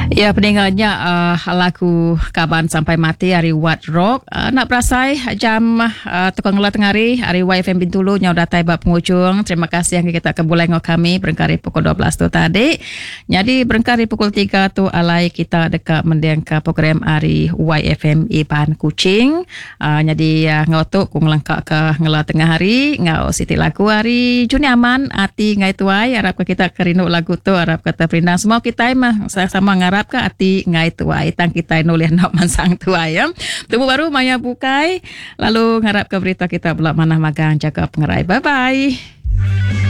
Ya, pendengarnya lagu Kaban Sampai Mati hari What Rock. Nak berasai jam tukang ngelah tengah hari YFM Bintulu nyau datai bab penghujung. Terima kasih yang kita kebulai ngok kami berengkari pukul 12 tu tadi. Jadi berengkari pukul 3 tu alai kita dekat mendiangka program hari YFM Ipan Kuching. Jadi ngotuk ku ngelengkak ke ngelah tengah hari ngau siti lagu hari Juni Aman ati ngai tuai harap kita kerinuk lagu tu harap kata perindang semua kita mah sama ngarap ke ati ngai tuai tang kita nulis nak mansang tuai ya. Temu baru Maya Bukai lalu ngarap ke berita kita pula mana magang jaga pengerai. Bye bye.